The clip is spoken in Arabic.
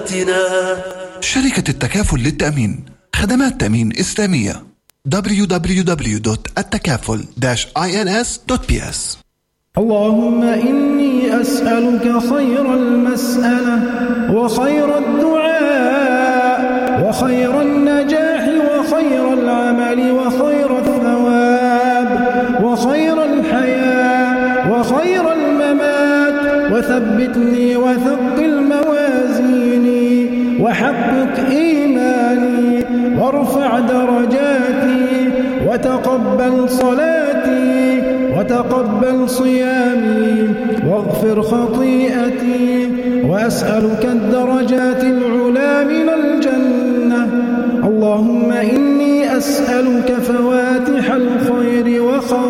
شركة التكافل للتأمين، خدمات تأمين إسلامية. www.التكافل-ins.ps. اللهم إني أسألك خير المسألة وخير الدعاء وخير النجاح وخير العمل وخير الثواب وخير الحياة وخير الممات، وثبتني وثقل موازيني وحقق إيماني وارفع درجاتي وتقبل صلاتي وتقبل صيامي واغفر خطيئتي، وأسألك الدرجات العلى من الجنة. اللهم إني أسألك فواتح الخير